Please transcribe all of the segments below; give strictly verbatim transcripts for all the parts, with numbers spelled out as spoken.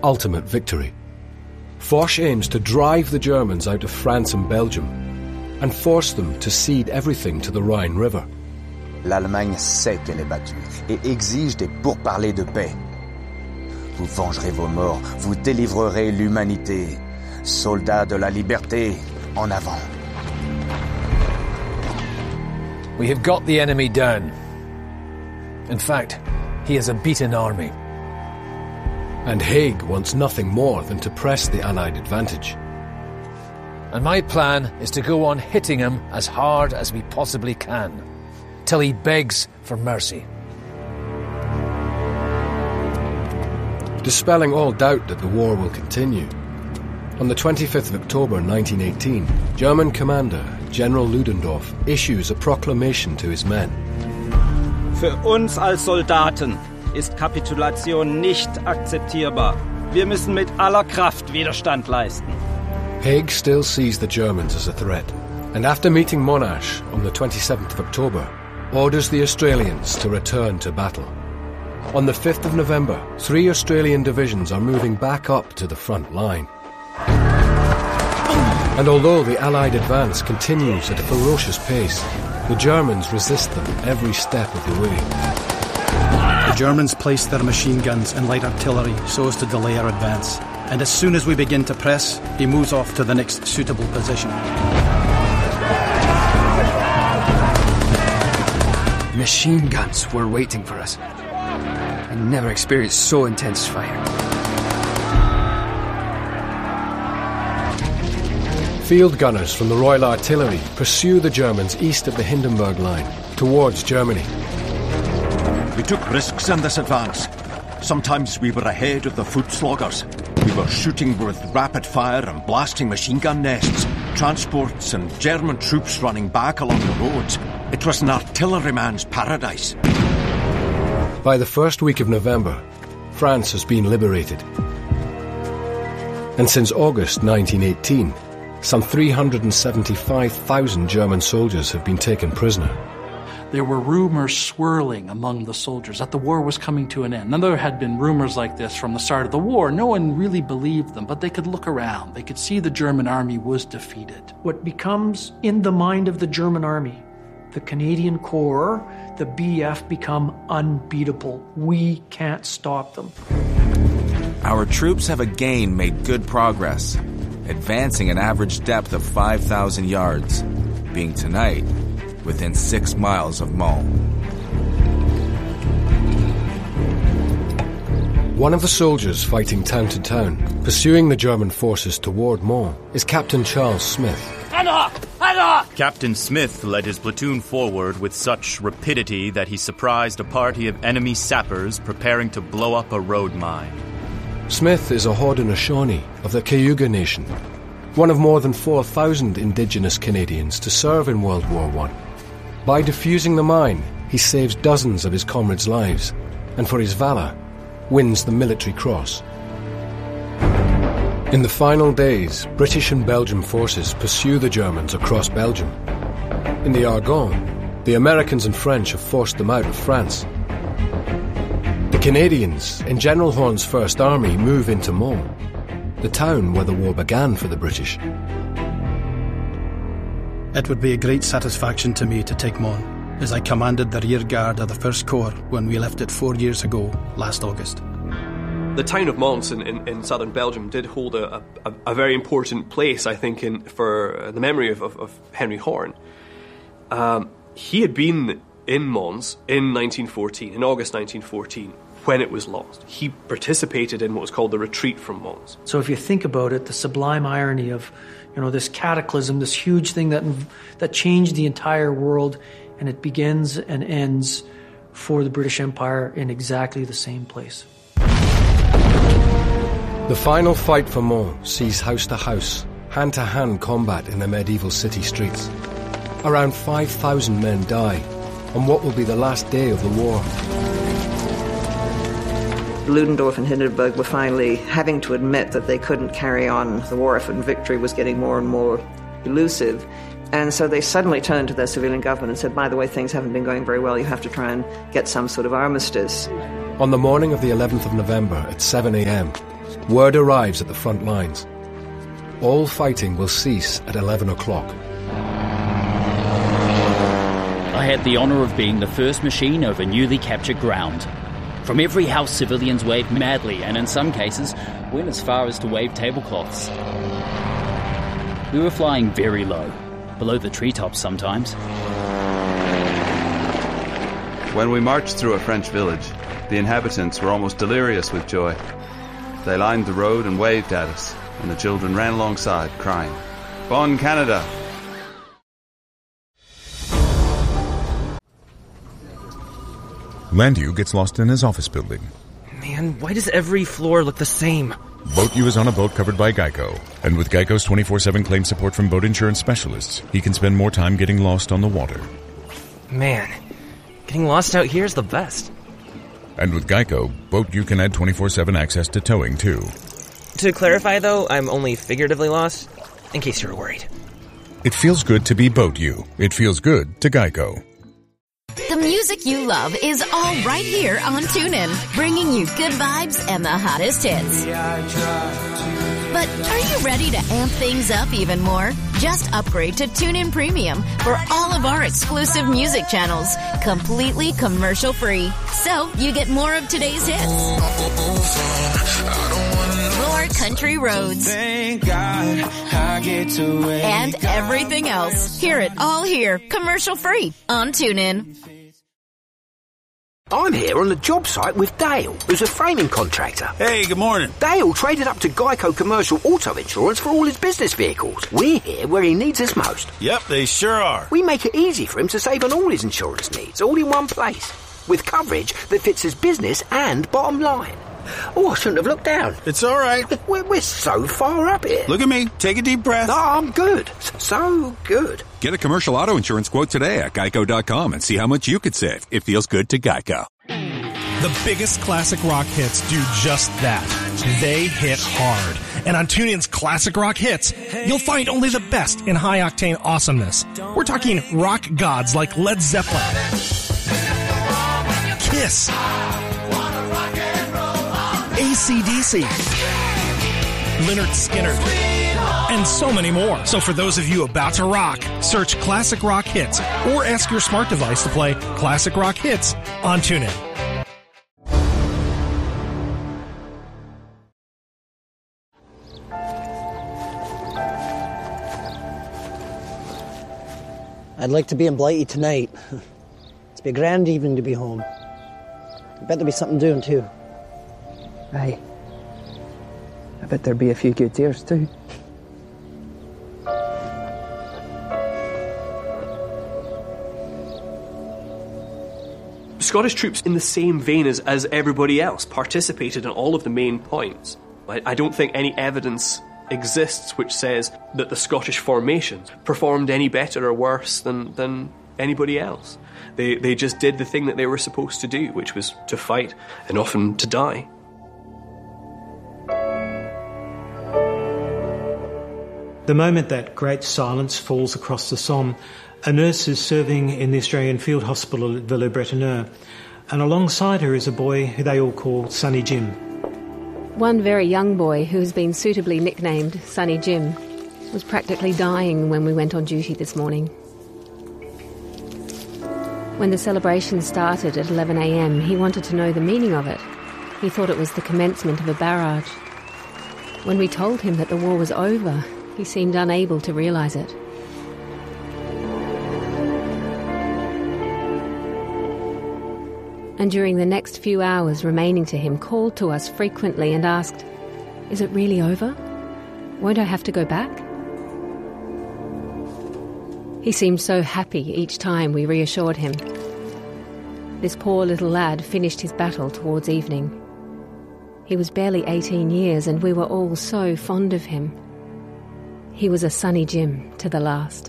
ultimate victory. Foch aims to drive the Germans out of France and Belgium and force them to cede everything to the Rhine River. L'Allemagne sait qu'elle est battue et exige des pourparlers de paix. Vous vengerez vos morts, vous délivrerez l'humanité. Soldats de la liberté, en avant. We have got the enemy down. In fact, he has a beaten army. And Haig wants nothing more than to press the Allied advantage. And my plan is to go on hitting him as hard as we possibly can, till he begs for mercy. Dispelling all doubt that the war will continue, on the twenty-fifth of October nineteen eighteen, German commander General Ludendorff issues a proclamation to his men. Für uns als Soldaten ist Kapitulation nicht akzeptierbar. Wir müssen mit aller Kraft Widerstand leisten. Haig still sees the Germans as a threat, and after meeting Monash on the twenty-seventh of October, orders the Australians to return to battle. On the fifth of November, three Australian divisions are moving back up to the front line. And although the Allied advance continues at a ferocious pace, the Germans resist them every step of the way. The Germans place their machine guns and light artillery so as to delay our advance. And as soon as we begin to press, he moves off to the next suitable position. Machine guns were waiting for us. I never experienced so intense fire. Field gunners from the Royal Artillery pursue the Germans east of the Hindenburg Line, towards Germany. We took risks in this advance. Sometimes we were ahead of the foot sloggers. We were shooting with rapid fire and blasting machine gun nests, transports and German troops running back along the roads. It was an artilleryman's paradise. By the first week of November, France has been liberated. And since August nineteen eighteen, some three hundred seventy-five thousand German soldiers have been taken prisoner. There were rumors swirling among the soldiers that the war was coming to an end. Now, there had been rumors like this from the start of the war. No one really believed them, but they could look around. They could see the German army was defeated. What becomes in the mind of the German army, the Canadian Corps, the B F become unbeatable. We can't stop them. Our troops have again made good progress, advancing an average depth of five thousand yards, being tonight within six miles of Mons. One of the soldiers fighting town to town, pursuing the German forces toward Mons, is Captain Charles Smith. Captain Smith led his platoon forward with such rapidity that he surprised a party of enemy sappers preparing to blow up a road mine. Smith is a Haudenosaunee of the Cayuga Nation, one of more than four thousand indigenous Canadians to serve in World War One. By defusing the mine, he saves dozens of his comrades' lives, and for his valour, wins the Military Cross. In the final days, British and Belgian forces pursue the Germans across Belgium. In the Argonne, the Americans and French have forced them out of France. The Canadians, in General Horne's First Army, move into Mons, the town where the war began for the British. It would be a great satisfaction to me to take Mons, as I commanded the rear guard of the First Corps when we left it four years ago, last August. The town of Mons in, in, in southern Belgium did hold a, a, a very important place, I think, in, for the memory of, of, of Henry Horne. Um, he had been in Mons in nineteen fourteen, in August nineteen fourteen, when it was lost. He participated in what was called the retreat from Mons. So if you think about it, the sublime irony of, you know, this cataclysm, this huge thing that that changed the entire world, and it begins and ends for the British Empire in exactly the same place. The final fight for Mons sees house-to-house, hand-to-hand combat in the medieval city streets. Around five thousand men die on what will be the last day of the war. Ludendorff and Hindenburg were finally having to admit that they couldn't carry on the war effort, and victory was getting more and more elusive. And so they suddenly turned to their civilian government and said, by the way, things haven't been going very well, you have to try and get some sort of armistice. On the morning of the eleventh of November at seven a.m, word arrives at the front lines. All fighting will cease at eleven o'clock. I had the honour of being the first machine over newly captured ground. From every house, civilians waved madly, and in some cases, went as far as to wave tablecloths. We were flying very low, below the treetops sometimes. When we marched through a French village, the inhabitants were almost delirious with joy. They lined the road and waved at us, and the children ran alongside, crying, "Bon Canada!" Landu gets lost in his office building. Man, why does every floor look the same? BoatU is on a boat covered by Geico, and with Geico's twenty-four seven claim support from boat insurance specialists, he can spend more time getting lost on the water. Man, getting lost out here is the best. And with Geico, BoatU can add twenty-four seven access to towing, too. To clarify, though, I'm only figuratively lost, in case you're worried. It feels good to be BoatU. It feels good to Geico. The music you love is all right here on TuneIn, bringing you good vibes and the hottest hits. But are you ready to amp things up even more? Just upgrade to TuneIn Premium for all of our exclusive music channels, completely commercial-free. So you get more of today's hits, more country roads, and everything else. Hear it all here, commercial-free on TuneIn. I'm here on the job site with Dale, who's a framing contractor. Hey, good morning. Dale traded up to Geico Commercial Auto Insurance for all his business vehicles. We're here where he needs us most. Yep, they sure are. We make it easy for him to save on all his insurance needs, all in one place, with coverage that fits his business and bottom line. Oh, I shouldn't have looked down. It's all right. We're, we're so far up here. Look at me. Take a deep breath. No, I'm good. So good. Get a commercial auto insurance quote today at geico dot com and see how much you could save. It feels good to Geico. The biggest classic rock hits do just that. They hit hard. And on TuneIn's Classic Rock Hits, you'll find only the best in high-octane awesomeness. We're talking rock gods like Led Zeppelin, Kiss, A C D C, Lynyrd Skynyrd, and so many more. So for those of you about to rock, search Classic Rock Hits or ask your smart device to play Classic Rock Hits on TuneIn. I'd like to be in Blighty tonight. It's be a grand evening to be home. I bet there'll be something doing too. Aye. I bet there'll be a few good tears too. Scottish troops, in the same vein as, as everybody else, participated in all of the main points. I, I don't think any evidence exists which says that the Scottish formations performed any better or worse than, than anybody else. They, they just did the thing that they were supposed to do, which was to fight and often to die. The moment that great silence falls across the Somme, a nurse is serving in the Australian Field Hospital at Villers-Bretonneux, and alongside her is a boy who they all call Sonny Jim. One very young boy, who has been suitably nicknamed Sonny Jim, was practically dying when we went on duty this morning. When the celebration started at eleven a m, he wanted to know the meaning of it. He thought it was the commencement of a barrage. When we told him that the war was over, he seemed unable to realise it. And during the next few hours remaining to him, called to us frequently and asked, "Is it really over? Won't I have to go back?" He seemed so happy each time we reassured him. This poor little lad finished his battle towards evening. He was barely eighteen years and we were all so fond of him. He was a Sonny Jim to the last.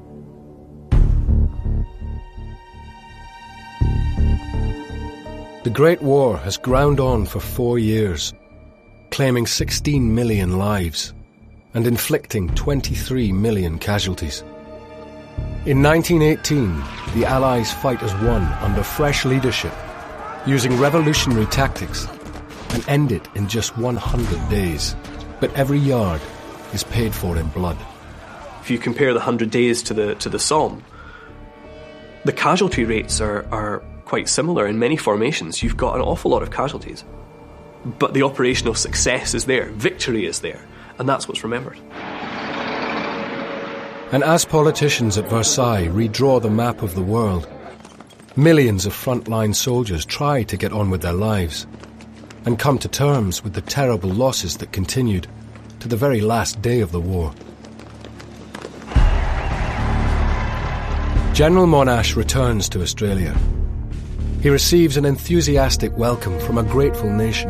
The Great War has ground on for four years, claiming sixteen million lives and inflicting twenty-three million casualties. In nineteen eighteen, the Allies fight as one under fresh leadership, using revolutionary tactics and end it in just one hundred days. But every yard is paid for in blood. If you compare the hundred days to the to the Somme, the casualty rates are, are quite similar in many formations. You've got an awful lot of casualties. But the operational success is there, victory is there, and that's what's remembered. And as politicians at Versailles redraw the map of the world, millions of frontline soldiers try to get on with their lives and come to terms with the terrible losses that continued to the very last day of the war. General Monash returns to Australia. He receives an enthusiastic welcome from a grateful nation.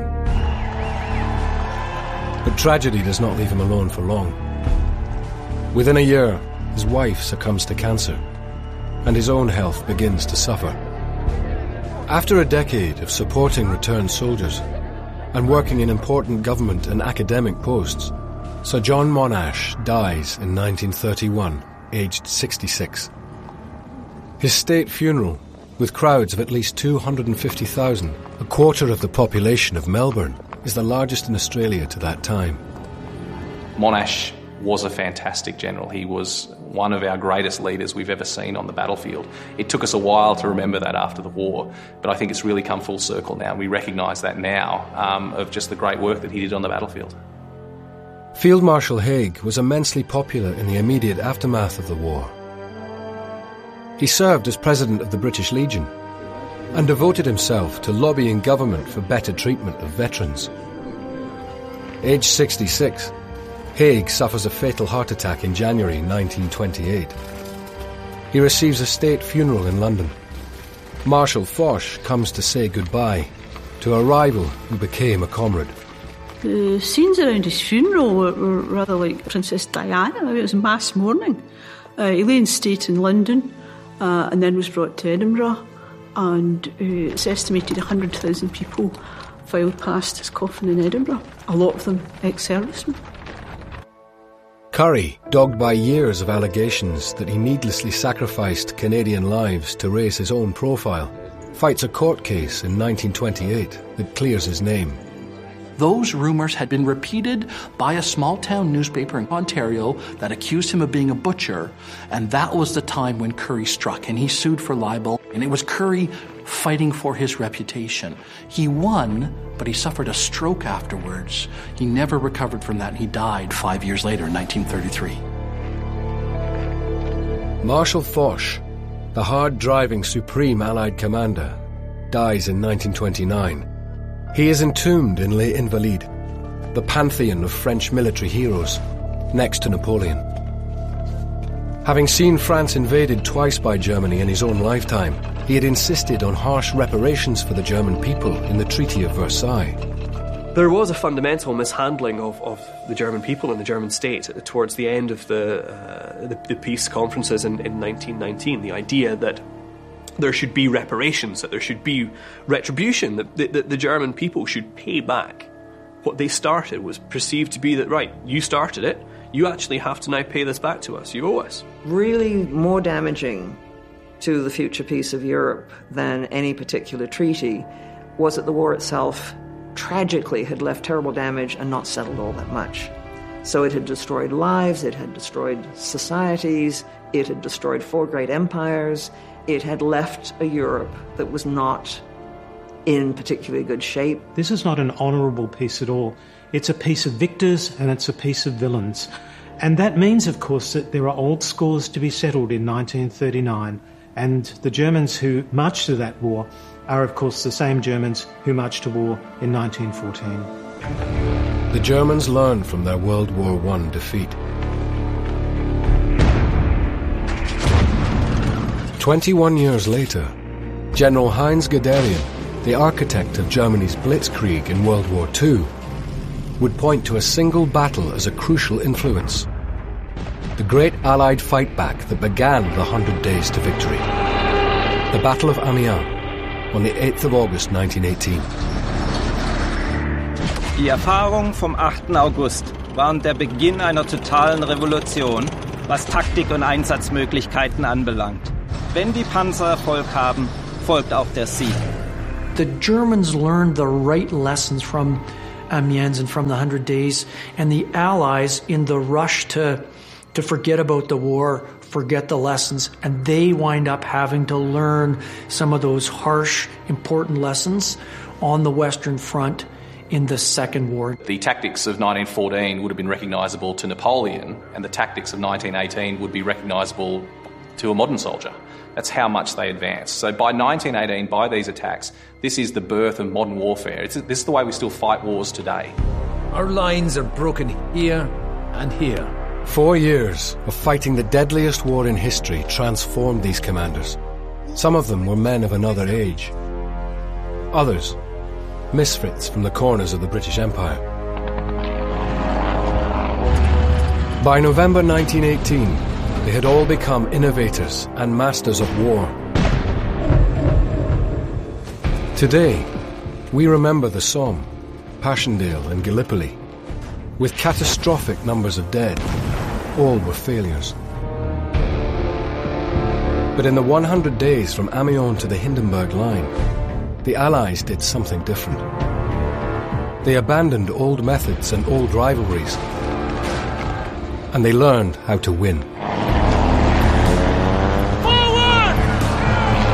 But tragedy does not leave him alone for long. Within a year, his wife succumbs to cancer, and his own health begins to suffer. After a decade of supporting returned soldiers and working in important government and academic posts, Sir John Monash dies in nineteen thirty-one, aged sixty-six. His state funeral, with crowds of at least two hundred fifty thousand, a quarter of the population of Melbourne, is the largest in Australia to that time. Monash was a fantastic general. He was one of our greatest leaders we've ever seen on the battlefield. It took us a while to remember that after the war, but I think it's really come full circle now. We recognise that now, um, of just the great work that he did on the battlefield. Field Marshal Haig was immensely popular in the immediate aftermath of the war. He served as president of the British Legion and devoted himself to lobbying government for better treatment of veterans. Aged sixty-six, Haig suffers a fatal heart attack in January nineteen twenty-eight. He receives a state funeral in London. Marshal Foch comes to say goodbye to a rival who became a comrade. The scenes around his funeral were, were rather like Princess Diana. It was mass mourning. Uh, he lay in state in London, Uh, and then was brought to Edinburgh, and uh, it's estimated one hundred thousand people filed past his coffin in Edinburgh, a lot of them ex-servicemen. Currie, dogged by years of allegations that he needlessly sacrificed Canadian lives to raise his own profile, fights a court case in nineteen twenty-eight that clears his name. Those rumours had been repeated by a small-town newspaper in Ontario that accused him of being a butcher, and that was the time when Currie struck, and he sued for libel, and it was Currie fighting for his reputation. He won, but he suffered a stroke afterwards. He never recovered from that, and he died five years later in nineteen thirty-three. Marshal Foch, the hard-driving Supreme Allied commander, dies in nineteen twenty-nine. He is entombed in Les Invalides, the pantheon of French military heroes, next to Napoleon. Having seen France invaded twice by Germany in his own lifetime, he had insisted on harsh reparations for the German people in the Treaty of Versailles. There was a fundamental mishandling of, of the German people and the German state towards the end of the, uh, the, the peace conferences in, in nineteen nineteen. The idea that there should be reparations, that there should be retribution, that the, that the German people should pay back what they started was perceived to be that, right, you started it, you actually have to now pay this back to us, you owe us. Really more damaging to the future peace of Europe than any particular treaty was that the war itself tragically had left terrible damage and not settled all that much. So it had destroyed lives, it had destroyed societies, it had destroyed four great empires. It had left a Europe that was not in particularly good shape. This is not an honourable peace at all. It's a peace of victors and it's a peace of villains. And that means, of course, that there are old scores to be settled in nineteen thirty-nine. And the Germans who marched to that war are, of course, the same Germans who marched to war in nineteen fourteen. The Germans learned from their World War One defeat. Twenty-one years later, General Heinz Guderian, the architect of Germany's Blitzkrieg in World War Two, would point to a single battle as a crucial influence. The great Allied fightback that began the Hundred Days to Victory. The Battle of Amiens on the eighth of August nineteen eighteen. Die Erfahrungen vom achten August waren der Beginn einer totalen Revolution, was Taktik und Einsatzmöglichkeiten anbelangt. Wenn die Panzer Erfolg haben, folgt auch der Sieg. the Germans learned the right lessons from Amiens and from the Hundred Days, and the Allies, in the rush to to forget about the war, forget the lessons, and they wind up having to learn some of those harsh, important lessons on the Western Front in the Second War. The tactics of nineteen fourteen would have been recognisable to Napoleon, and the tactics of nineteen eighteen would be recognisable to a modern soldier. That's how much they advanced. So by nineteen eighteen, by these attacks, this is the birth of modern warfare. It's, this is the way we still fight wars today. Our lines are broken here and here. Four years of fighting the deadliest war in history transformed these commanders. Some of them were men of another age. Others, misfits from the corners of the British Empire. By November nineteen eighteen, they had all become innovators and masters of war. Today, we remember the Somme, Passchendaele and Gallipoli. With catastrophic numbers of dead, all were failures. But in the one hundred days from Amiens to the Hindenburg Line, the Allies did something different. They abandoned old methods and old rivalries, and they learned how to win.